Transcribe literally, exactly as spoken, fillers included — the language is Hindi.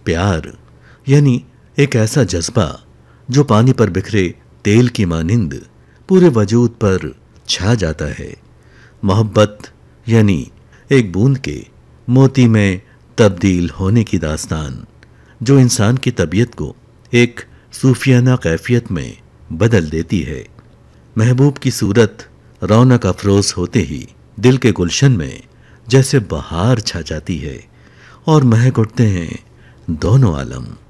प्यार यानी एक ऐसा जज्बा जो पानी पर बिखरे तेल की मानिंद पूरे वजूद पर छा जाता है। मोहब्बत यानी एक बूंद के मोती में तब्दील होने की दास्तान जो इंसान की तबीयत को एक सूफियाना कैफियत में बदल देती है। महबूब की सूरत रौनक अफरोज होते ही दिल के गुलशन में जैसे बहार छा जाती है और महक उठते हैं दोनों आलम।